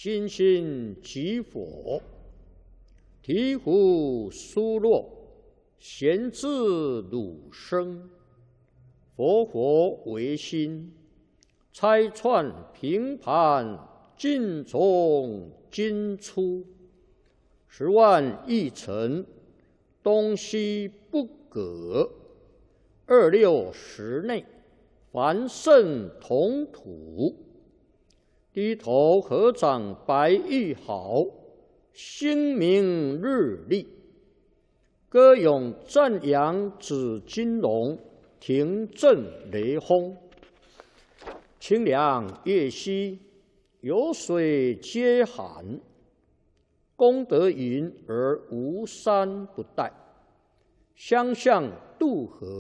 心心即佛，醍醐疏落，贤自汝生。佛佛唯心，拆穿平盘，尽从今出。10万亿尘，东西不隔。26时内，凡圣同土。低头合掌白玉好，星明日丽。歌咏赞扬紫金龙，庭震雷轰。清凉月兮，有水皆寒。功德云而无山不殆，相向渡河。